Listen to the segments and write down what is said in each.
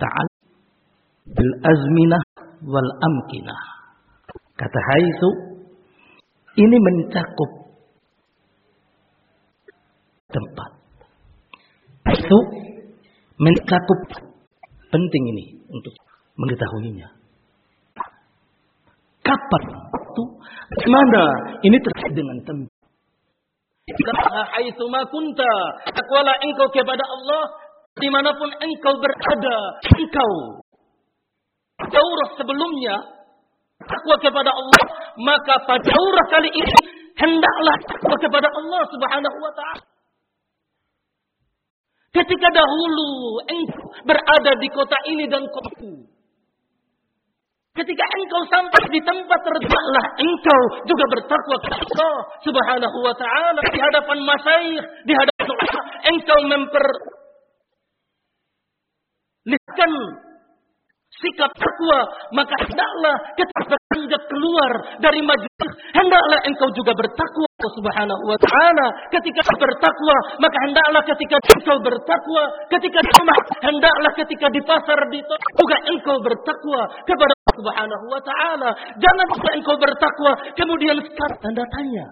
ta'ala bil azminah wal amkinah. Kata haitsu ini mencakup tempat. Haitsu mencakup, penting ini untuk mengetahuinya. Kapan waktu, di mana ini terkait dengan tempat. Haitsu ma kunta, takwalah engkau kepada Allah dimanapun engkau berada. Engkau daurah sebelumnya takwa kepada Allah, maka pada daurah kali ini hendaklah takwa kepada Allah Subhanahu wa taala. Ketika dahulu engkau berada di kota ini dan kota itu, ketika engkau sampai di tempat terdekat, engkau juga bertakwa kepada Allah Subhanahu wa taala di hadapan masyayikh, di hadapan ulama, engkau memperlihatkan sikap takwa, maka hendaklah ketika beranjak keluar dari majelis, hendaklah engkau juga bertakwa Subhanahu wa taala. Ketika bertakwa, maka hendaklah ketika engkau bertakwa, ketika di rumah, hendaklah ketika di pasar, di toko juga engkau bertakwa kepada Subhanahu wa taala. Jangan sampai engkau bertakwa kemudian sekarang tanda tanya.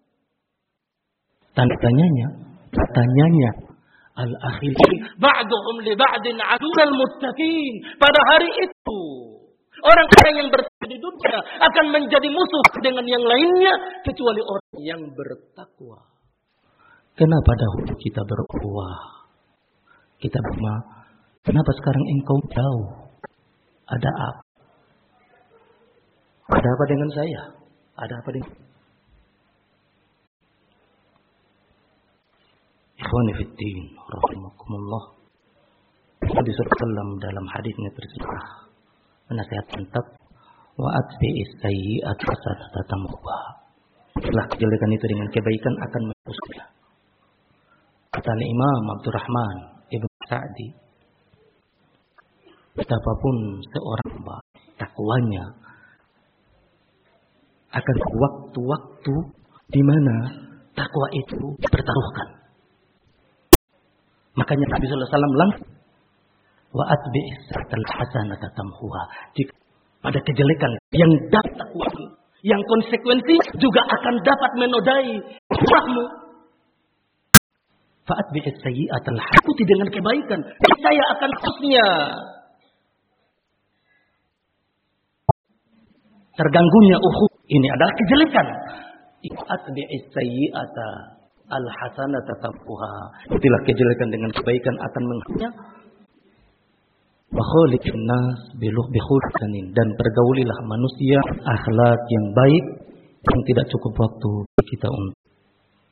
Tanda tanyanya al-akhir ba'duhum li ba'din 'adul muttaqin. Pada hari itu orang-orang yang bertakwa di dunia akan menjadi musuh dengan yang lainnya kecuali orang yang bertakwa. Kenapa dahulu kita berukhuwah? Kita kenapa sekarang engkau jauh? Ada apa? Ada apa dengan saya? Ada apa dengan Ikhwani fiddin, rahimakumullah. Nabi sallallahu dalam hadisnya tersebut menasihatkan wa atbi'is sayyi'at hasanatan tamhuha. Setelah kejelekan itu dengan kebaikan akan menghapusnya. Kata Imam Abdurrahman Ibn Sa'di, betapapun seorang takwanya akan waktu-waktu di mana takwa itu dipertaruhkan. Makanya Nabi sallallahu alaihi wasallam langsung wa atbi'is sayyi'atal hasanata tamhuha. Jika pada kejelekan yang dapat takwa, yang konsekuensi juga akan dapat menodai takwamu. Fa atbi'is sayyi'atal hasanata, dengan kebaikan saya akan hapusnya terganggunya ukhuwah. Ini adalah kejelekan. Atbi'is sayyi'ata al-hasanata tamhuha. Itulah kejelekan dengan kebaikan akan menghapusnya. Wa khaliqin nas bi khuluqin, dan pergaulilah manusia akhlak yang baik yang tidak cukup waktu kita untuk